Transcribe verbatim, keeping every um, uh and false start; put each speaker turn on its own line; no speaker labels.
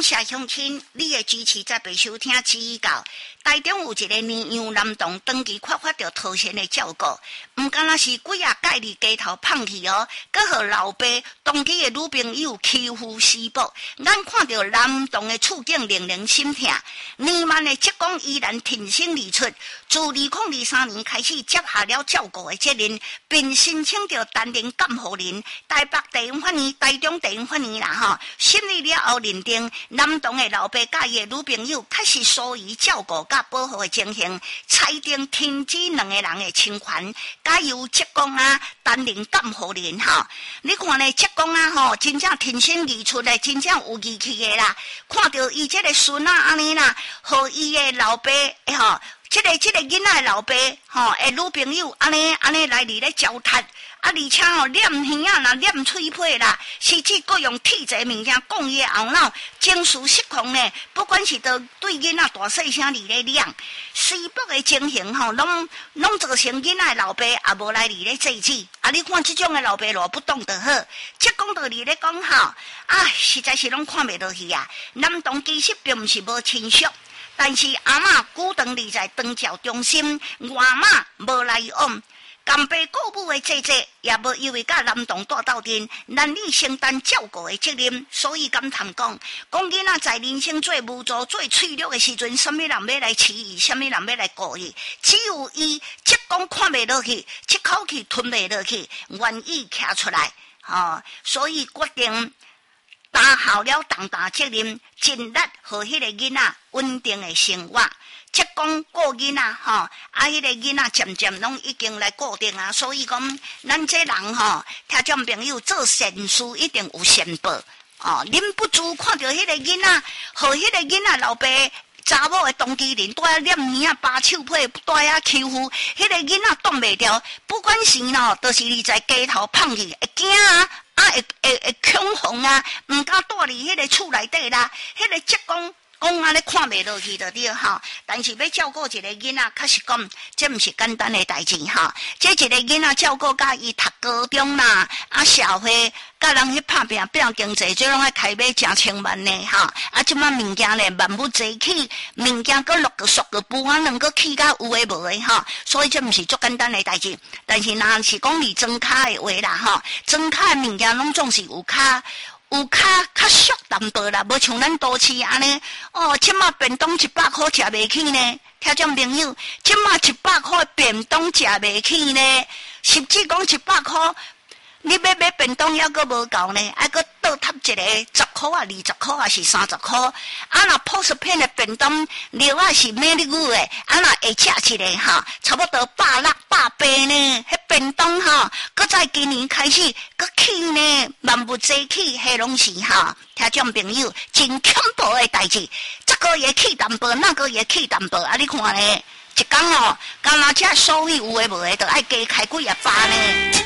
谢乡亲，你的支持才被收听指教。台中有一个年幼男童，长期缺乏着桃贤的照顾，毋敢若是几啊介伫街头放弃哦，佮互老爸当期的女朋友欺负施暴。咱看到男童的处境，令人心痛。年迈的职工依然挺身而出，自二零二三年开始接下了照顾的责任，并申请着担任监护人。台北地方法院、台中地方法院啦吼，审理了后认定，男童的老爸甲伊的女朋友确实疏于照顾甲保护的情形，裁定停止两个人的侵权，改由职工啊担任监护人吼。你看咧，职工啊吼，真正挺身而出的，真正有义气的啦。看到伊这个孙啊安尼啦，和伊的老爸吼，这个这个囡仔的老爸吼，诶女朋友安尼安尼来伫咧交谈。啊，而且吼，念耳啊啦，念喙皮啦，甚至各用铁质物件讲伊后脑，情绪失控呢。不管是对对囡仔大细声伫咧念，施暴的情形吼，拢拢造成囡仔老爸也无来伫咧制止。啊，你看这种的老爸若不懂得好，即讲道理咧讲吼，啊，实在是拢看袂落去啊。男童其实并毋是无亲属。但是阿嬷久长立在长照中心，外妈无来往。干爸顾母的姐姐也无因为甲男童住斗阵，难以承担照顾的责任，所以感叹讲，讲囡仔在人生最无助、最脆弱的时阵，什么人要来饲伊，什么人要来顾伊，只有伊即讲看袂落去，即口气吞袂落去，愿意徛出来，吼、哦，所以决定担下了重大责任，尽力和迄个囡仔稳定的生活。即讲顾囡仔吼，啊，迄个囡仔渐渐拢已经来固定啊，所以讲，咱这人吼，听众朋友做善事一定有善报哦。忍不住看到迄个囡仔，和迄个囡仔老爸查某的当机人，带啊念耳啊，扒手皮，带啊欺负，迄个囡仔挡袂掉。不管是喏，都是你在街头放去，会惊啊，啊会会会恐慌啊，毋敢住伫迄个厝内底啦，迄个职工。讲安尼看袂落去就对吼，但是要照顾一个囡仔，确实讲，这毋是简单的代志吼。这一个囡仔照顾甲伊读高中啦，啊社会甲人去拍拼拼经济，这拢爱开买成千万呢吼。啊，即摆物件咧万物齐起，物件搁落个俗个不可能搁起甲有诶无诶吼。所以这毋是足简单的代志。但是若是讲你装卡诶话啦吼，装卡诶物件拢总是有卡。有较较俗淡薄啦，无像咱都市安尼哦。即马便当一百块食袂起呢，听众朋友，即马一百块便当食袂起呢，甚至讲一百块，你要买便当还阁无够呢，还阁倒贴一个十块啊、二十块啊是三十块。啊，若破十片的便当，料啊是美丽牛的，啊若会食一个哈，差不多百六、百八呢。迄便当哈，搁在今年开始搁起呢，万物齐起，迄拢是哈，听众朋友真恐怖的代志。这个也起淡薄，那个也起淡薄，啊，你看咧，一讲哦，干那遮所有有诶无诶，都爱加开几啊巴呢。